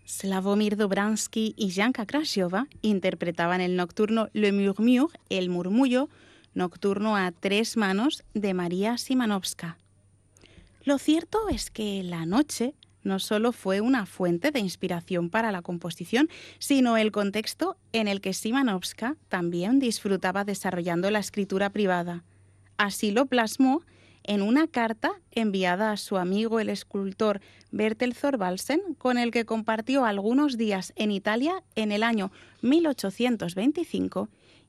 Slavomir Dobransky y Janka Krasiova interpretaban el nocturno Le Murmure, el murmullo, nocturno a tres manos de María Szymanowska. Lo cierto es que la noche no solo fue una fuente de inspiración para la composición, sino el contexto en el que Szymanowska también disfrutaba desarrollando la escritura privada. Así lo plasmó en una carta enviada a su amigo el escultor Bertel Thorvaldsen, con el que compartió algunos días en Italia en el año 1825